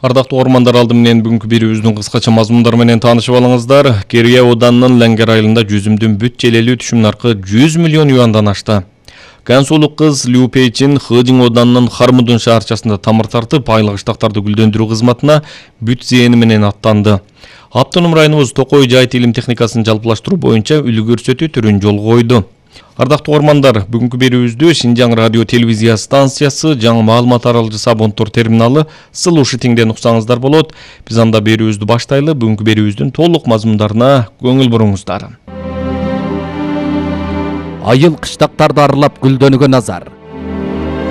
Ардактуу ормандар алды менен бүгүнкү берүүбүздүн кыскача мазмундары менен таанышып алыңыздар. Керия Оданынын Леңгер айылында жүзүмдүн бүт желелүү түшүм наркы 100 миллион юандан ашты. Гансулук кыз Лю Пейчин Хэжин Оданынын Хармудун шаарчасында тамыр тартып, айлык ыштактарды гүлдөндүрүү кызматына бүт зээни менен аттанды. Автоном районубуз Токой жайыт илим техникасын жалпылаштыруу боюнча үлгү көрсөтүү түрүн жолго койду. Ардактуу ормандар, бүгүнкү берүүбүздү Шинжаң радио телевизия станциясы жаңы маалымат аралжысы абонттор терминалы Слушатиңден уксаңыздар болот. Биз анда берүүбүздү баштайлы. Бүгүнкү берүүбүздүн толук мазмундарына көңүл буруңуздар. Айыл кыштактарды аралап гүлдөнүүгө назар.